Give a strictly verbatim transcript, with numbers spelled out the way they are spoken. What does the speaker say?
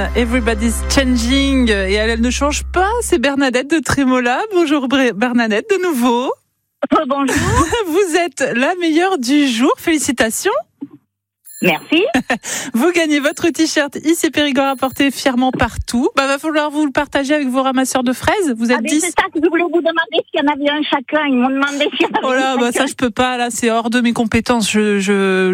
Everybody's Changing. Et elle, elle ne change pas, c'est Bernadette de Trémola. Bonjour Bernadette, de nouveau. Bonjour. Vous êtes la meilleure du jour, félicitations. Merci. Vous gagnez votre t-shirt Ici Périgord à porter fièrement partout. Bah, va falloir vous le partager avec vos ramasseurs de fraises. Vous êtes ah, dix. C'est ça que je voulais vous demander s'il y en avait un chacun. Ils m'ont demandé s'il y en avait Oh là, un bah, chacun. ça je peux pas, là c'est hors de mes compétences. Je, je,